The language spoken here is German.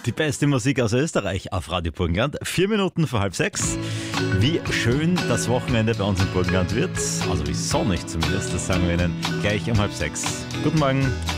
Die beste Musik aus Österreich auf Radio Burgenland. 4 Minuten vor halb 6. Wie schön das Wochenende bei uns in Burgenland wird. Also wie sonnig zumindest, das sagen wir Ihnen gleich um halb 6. Guten Morgen.